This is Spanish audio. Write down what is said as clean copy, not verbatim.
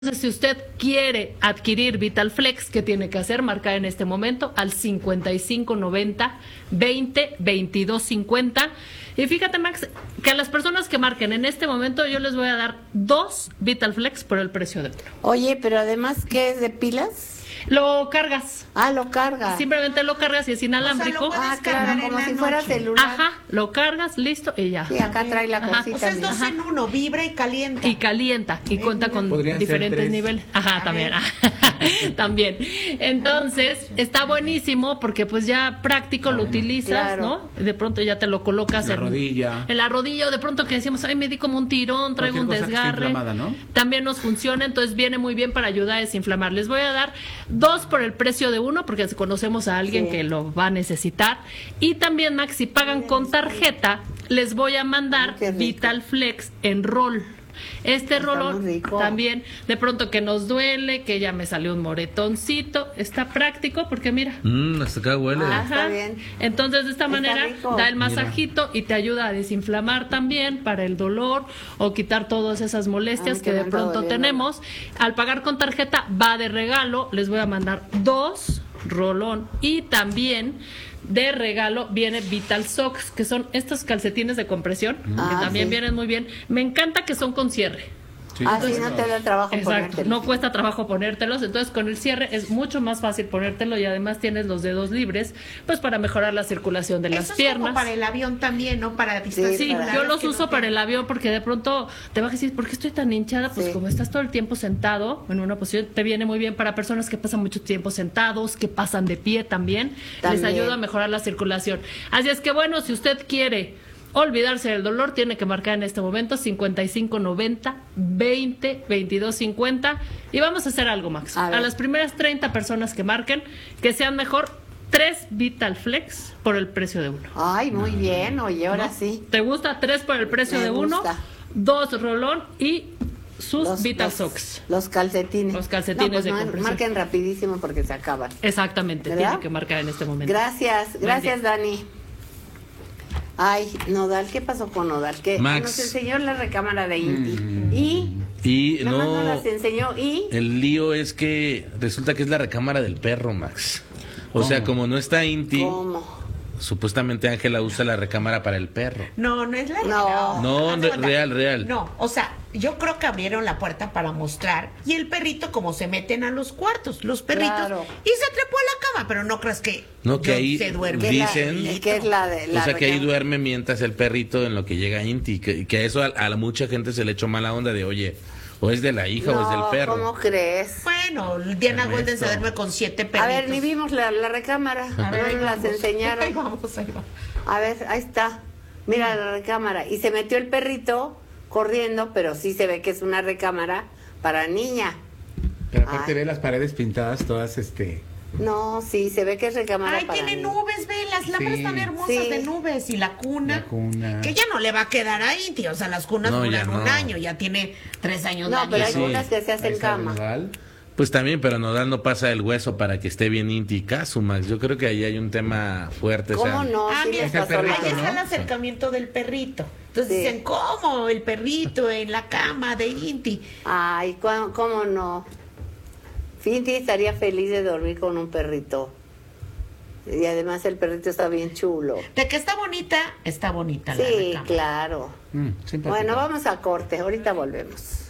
Entonces, si usted quiere adquirir VitalFlex, ¿qué tiene que hacer? Marcar en este momento al 5590 20 22 50. Y fíjate, Max, que a las personas que marquen en este momento yo les voy a dar 2 VitalFlex por el precio de uno. Oye, pero además, ¿qué es de pilas? Lo cargas. Ah, lo cargas. Simplemente lo cargas y es inalámbrico. O sea, claro, como si fuera celular. Ajá, lo cargas, listo, y ya. Sí, acá trae la cosita. O sea, es 2 en 1, vibra y calienta. Y calienta, y cuenta con diferentes niveles. Ajá, también. También. Entonces, está buenísimo porque pues ya práctico lo utilizas, claro. ¿no? De pronto ya te lo colocas en la rodilla, o de pronto que decimos, ay, me di como un tirón, traigo un desgarre. ¿No? También nos funciona, entonces viene muy bien para ayudar a desinflamar. Les voy a dar 2 por el precio de uno, porque conocemos a alguien que lo va a necesitar. Y también, Max, si pagan con tarjeta, les voy a mandar VitalFlex en rol. Este rolón también, de pronto que nos duele, que ya me salió un moretoncito, está práctico porque mira. Hasta acá huele. Está bien. Entonces de esta manera da el masajito y te ayuda a desinflamar también para el dolor o quitar todas esas molestias que de pronto tenemos. Al pagar con tarjeta va de regalo, les voy a mandar 2 rolón y también de regalo viene Vital Socks, que son estos calcetines de compresión, que también vienen muy bien. Me encanta que son con cierre. Sí. Entonces, no te da trabajo ponértelos. No cuesta trabajo ponértelos, entonces con el cierre es mucho más fácil ponértelo y además tienes los dedos libres, pues para mejorar la circulación de las piernas. Como para el avión también, ¿no? Para distancia. Sí, yo los uso para el avión porque de pronto te vas a decir, ¿por qué estoy tan hinchada? Pues como estás todo el tiempo sentado en una posición, te viene muy bien para personas que pasan mucho tiempo sentados, que pasan de pie también. Les ayuda a mejorar la circulación. Así es que bueno, si usted quiere olvidarse del dolor, tiene que marcar en este momento 5590 20 22 50 y vamos a hacer algo, Max. A las primeras 30 personas que marquen, que sean mejor 3 VitalFlex por el precio de uno. Ay, muy bien, oye, ahora sí. ¿Te gusta? 3 por el precio de uno, 2 rolón y sus Vital Socks. Los calcetines. Los calcetines de compresión. Marquen rapidísimo porque se acaban. Exactamente, tiene que marcar en este momento. Gracias, Dani. Ay, Nodal, ¿qué pasó con Nodal? Que Max nos enseñó la recámara de Inti. Y no las enseñó. Y el lío es que resulta que es la recámara del perro, Max. O sea, como no está Inti. ¿Cómo? Supuestamente Ángela usa la recámara para el perro. No es la No, real. No, o sea, yo creo que abrieron la puerta para mostrar y el perrito como se meten a los cuartos, los perritos, y se trepó a la cama, pero no crees que ahí se duerme. Dicen que es la de la o sea, que ahí duerme mientras el perrito en lo que llega Inti, que eso a mucha gente se le echó mala onda de, oye, o es de la hija o es del perro. ¿Cómo crees? Bueno, Diana Golden se duerme con 7 perritos. A ver, ni vimos la recámara. A ver, nos las enseñaron. Ahí vamos. A ver, ahí está. Mira la recámara. Y se metió el perrito corriendo, pero sí se ve que es una recámara para niña. Pero aparte ve las paredes pintadas todas, No, sí, se ve que es recámara para tiene niña. Nubes, ve, las lámparas están hermosas de nubes. Y la cuna. Que ya no le va a quedar ahí, tío. O sea, las cunas duran un año, ya tiene 3 años. No, pero hay unas que se hacen cama. Pues también, pero Nodal no pasa el hueso para que esté bien Inti y Casu, Max. Yo creo que ahí hay un tema fuerte. ¿Cómo no? Sí, Ahí está el acercamiento del perrito. Entonces dicen, ¿cómo? El perrito en la cama de Inti. Ay, ¿cómo no? Inti estaría feliz de dormir con un perrito. Y además el perrito está bien chulo. De que está bonita la Sí, recámara. claro. Bueno, vamos a corte. Ahorita volvemos.